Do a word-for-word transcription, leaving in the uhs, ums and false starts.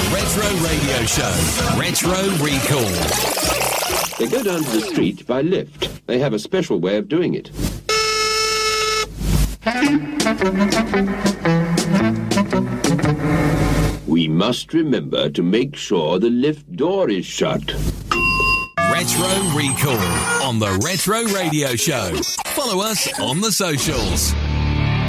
Retro Radio Show. Retro Recall. They go down to the street by lift. They have a special way of doing it. We must remember to make sure the lift door is shut. Retro Recall on the Retro Radio Show. Follow us on the socials.